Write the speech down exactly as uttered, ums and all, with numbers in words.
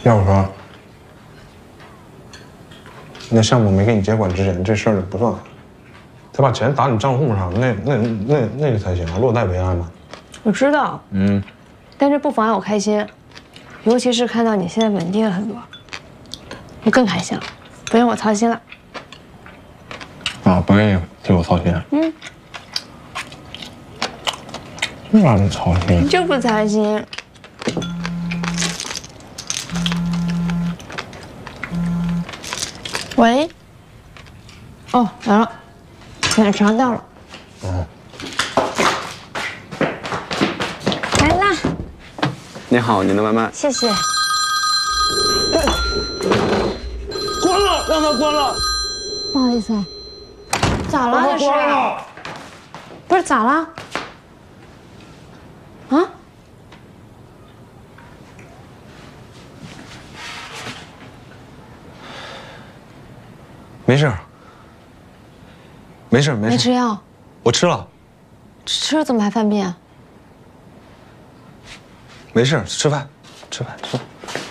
要说那项目没给你接管之前，这事儿就不算。得把钱打你账户上，那那那那个才行啊，落袋为安嘛。 我知道，嗯，但是不妨碍我开心，尤其是看到你现在稳定了很多，我更开心了，不用我操心了。 啊，不愿意替我操心。嗯。不让你操心。 你就不操心。喂。哦，来了，奶茶到了。嗯。来啦。 你好，您的外卖。 谢谢。 关了，让他关了。 不好意思啊。咋了？这是？不是咋了？啊？ 没事，没事，没事。 没吃药？ 我吃了。 吃了怎么还犯病啊？ 没事，吃饭，吃饭，吃饭。